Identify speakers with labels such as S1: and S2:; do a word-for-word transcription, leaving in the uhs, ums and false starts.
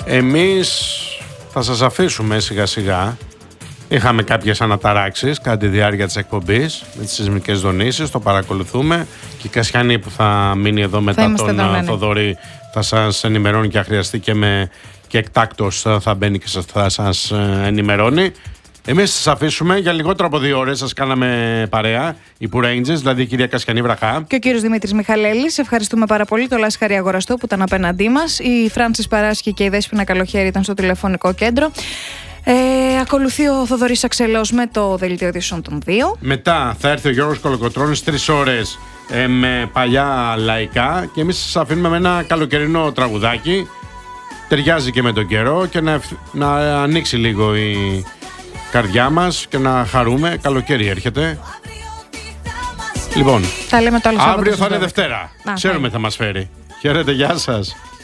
S1: Εμείς θα σας αφήσουμε σιγά σιγά. Είχαμε κάποιες αναταράξεις κατά τη διάρκεια της εκπομπής με τις σεισμικές δονήσεις, το παρακολουθούμε. Και η Κασιανή που θα μείνει εδώ μετά τον Θοδωρή θα σας ενημερώνει και αν χρειαστεί και, με, και εκτάκτως θα μπαίνει και θα σας ενημερώνει. Εμείς σας αφήσουμε για λιγότερο από δύο ώρες. Σας κάναμε παρέα οι Pure Angels, δηλαδή η κυρία Κασιανή Βραχά
S2: και ο κύριος Δημήτρης Μιχαλέλης. Ευχαριστούμε πάρα πολύ. Το Λάσχαρη Αγοραστό που ήταν απέναντί μας. Η Φράνσις Παράσκη και η Δέσποινα Καλοχέρη ήταν στο τηλεφωνικό κέντρο. Ε, ακολουθεί ο Θοδωρής Αξελός με το δελτίο ειδήσεων των δύο.
S1: Μετά θα έρθει ο Γιώργος Κολοκοτρώνης τρεις ώρες ε, με παλιά λαϊκά. Και εμείς σας αφήνουμε με ένα καλοκαιρινό τραγουδάκι. Ταιριάζει και με τον καιρό και να, να ανοίξει λίγο η καρδιά μας και να χαρούμε. Καλοκαίρι έρχεται. Λοιπόν,
S2: τα λέμε το άλλο
S1: αύριο θα είναι Δευτέρα. Α, Ξέρουμε θα μας φέρει. Χαίρετε, γεια σας.